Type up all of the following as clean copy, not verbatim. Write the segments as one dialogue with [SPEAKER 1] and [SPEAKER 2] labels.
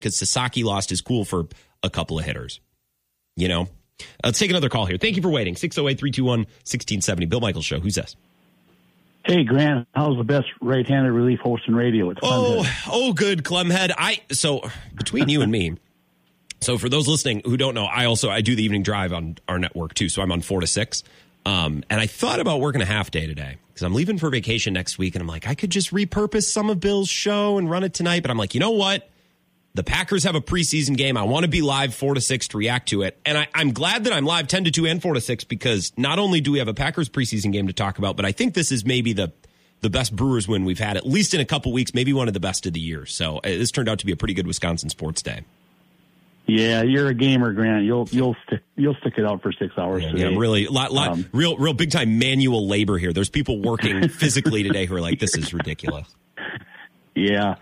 [SPEAKER 1] because Sasaki lost his cool for a couple of hitters. You know? Let's take another call here. Thank you for waiting. 608-321-1670. Bill Michaels Show. Who's this?
[SPEAKER 2] Hey, Grant, how's the best right-handed relief host in radio? It's
[SPEAKER 1] good, Clemhead. So between you and me, so for those listening who don't know, I do the evening drive on our network too. So I'm on 4 to 6. And I thought about working a half day today because I'm leaving for vacation next week. And I'm like, I could just repurpose some of Bill's show and run it tonight. But I'm like, you know what? The Packers have a preseason game. I want to be live 4 to 6 to react to it. And I'm glad that I'm live 10 to 2 and 4 to 6 because not only do we have a Packers preseason game to talk about, but I think this is maybe the best Brewers win we've had, at least in a couple weeks, maybe one of the best of the year. So this turned out to be a pretty good Wisconsin sports day.
[SPEAKER 2] Yeah, you're a gamer, Grant. You'll stick it out for 6 hours today.
[SPEAKER 1] Yeah, really, real big time manual labor here. There's people working physically today who are like, this is ridiculous.
[SPEAKER 2] Yeah,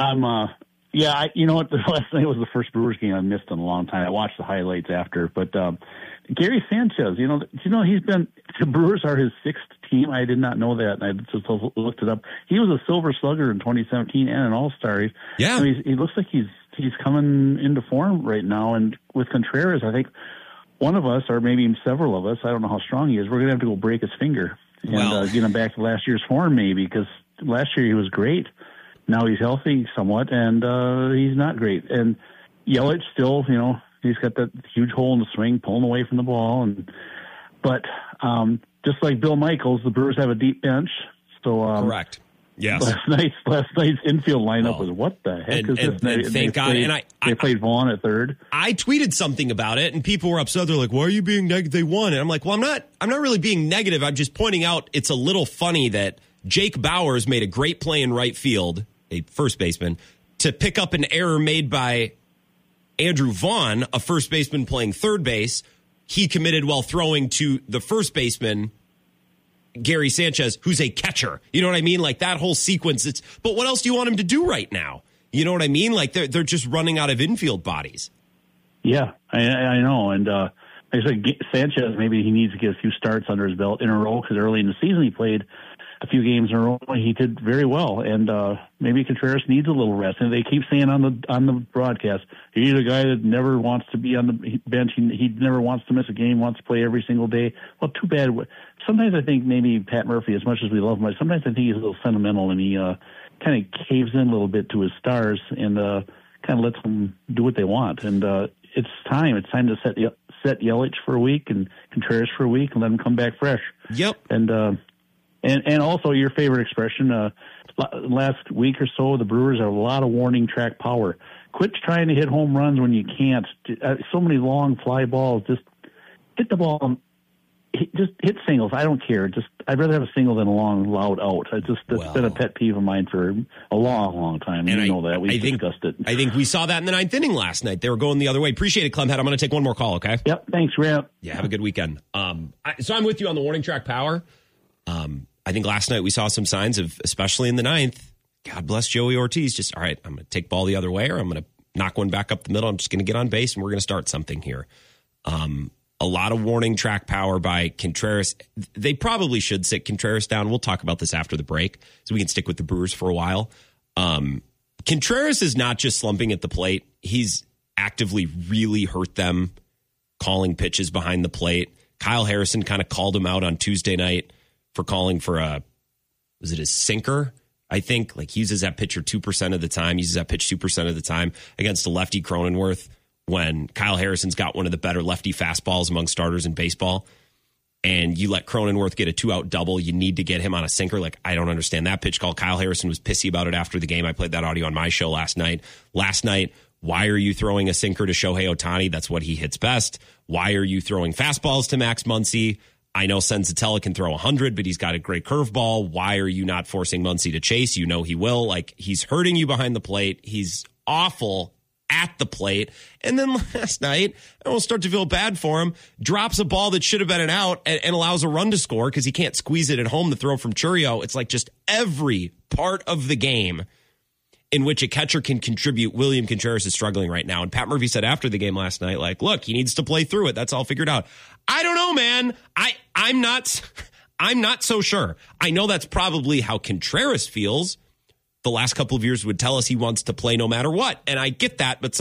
[SPEAKER 2] you know what? The last night was the first Brewers game I missed in a long time. I watched the highlights after, but Gary Sanchez, the Brewers are his sixth team. I did not know that. I just looked it up. He was a Silver Slugger in 2017 and an All-Star.
[SPEAKER 1] Yeah,
[SPEAKER 2] so he looks like he's coming into form right now. And with Contreras, I think one of us, or maybe several of us, I don't know how strong he is, we're going to have to go break his finger and get him back to last year's form, maybe, because last year he was great. Now he's healthy somewhat, and he's not great. And Yelich still, he's got that huge hole in the swing, pulling away from the ball. But just like Bill Michaels, the Brewers have a deep bench. So
[SPEAKER 1] correct. Yes.
[SPEAKER 2] Last night's infield lineup was what the heck is this?
[SPEAKER 1] And thank God.
[SPEAKER 2] They played Vaughn at third.
[SPEAKER 1] I tweeted something about it, and people were upset. They're like, "Why are you being negative? They won." And I'm like, "Well, I'm not really being negative. I'm just pointing out it's a little funny that Jake Bauers made a great play in right field, a first baseman, to pick up an error made by Andrew Vaughn, a first baseman playing third base. He committed while throwing to the first baseman, Gary Sanchez, who's a catcher. You know what I mean? Like that whole sequence. But what else do you want him to do right now? You know what I mean? Like they're just running out of infield bodies. Yeah,
[SPEAKER 2] I know. And I said Sanchez, maybe he needs to get a few starts under his belt in a row because early in the season he played a few games in a row. He did very well, and maybe Contreras needs a little rest. And they keep saying on the broadcast, he's a guy that never wants to be on the bench. He never wants to miss a game, wants to play every single day. Well, too bad. Sometimes I think maybe Pat Murphy, as much as we love him, sometimes I think he's a little sentimental, and he kind of caves in a little bit to his stars and kind of lets them do what they want. And it's time. It's time to set Yelich for a week and Contreras for a week and let them come back fresh.
[SPEAKER 1] Yep.
[SPEAKER 2] And also your favorite expression, last week or so, the Brewers have a lot of warning track power. Quit trying to hit home runs when you can't. So many long fly balls. Just hit the ball. Just hit singles. I don't care. I'd rather have a single than a long, loud out. It's been a pet peeve of mine for a long, long time. And you know that. We've discussed it.
[SPEAKER 1] I think we saw that in the ninth inning last night. They were going the other way. Appreciate it, Clemhead. I'm going to take one more call, okay?
[SPEAKER 2] Yep. Thanks, Grant.
[SPEAKER 1] Yeah, have a good weekend. So I'm with you on the warning track power. I think last night we saw some signs of, especially in the ninth, God bless Joey Ortiz, just, all right, I'm going to take ball the other way, or I'm going to knock one back up the middle. I'm just going to get on base, and we're going to start something here. A lot of warning track power by Contreras. They probably should sit Contreras down. We'll talk about this after the break, so we can stick with the Brewers for a while. Contreras is not just slumping at the plate. He's actively really hurt them calling pitches behind the plate. Kyle Harrison kind of called him out on Tuesday night for calling for a sinker? I think he uses that pitcher 2% of the time, uses that pitch 2% of the time against a lefty Cronenworth when Kyle Harrison's got one of the better lefty fastballs among starters in baseball. And you let Cronenworth get a 2-out double. You need to get him on a sinker. I don't understand that pitch call. Kyle Harrison was pissy about it after the game. I played that audio on my show last night. Why are you throwing a sinker to Shohei Ohtani? That's what he hits best. Why are you throwing fastballs to Max Muncy? I know Senzatella can throw 100, but he's got a great curveball. Why are you not forcing Muncy to chase? You know he will. He's hurting you behind the plate. He's awful at the plate. And then last night, I will start to feel bad for him, drops a ball that should have been an out and allows a run to score because he can't squeeze it at home to throw from Churio. It's just every part of the game in which a catcher can contribute. William Contreras is struggling right now. And Pat Murphy said after the game last night, look, he needs to play through it. That's all figured out. I don't know, man. I'm not so sure. I know that's probably how Contreras feels, the last couple of years would tell us he wants to play no matter what. And I get that, but